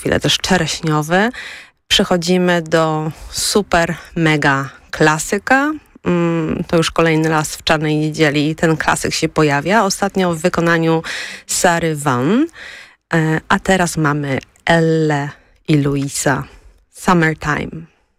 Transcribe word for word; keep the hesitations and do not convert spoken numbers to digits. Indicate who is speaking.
Speaker 1: chwilę też czereśniowy. Przechodzimy do super mega klasyka. To już kolejny raz w Czarnej Niedzieli ten klasyk się pojawia. Ostatnio w wykonaniu Sary Vaughan. A teraz mamy Ellę i Louisa. Summertime.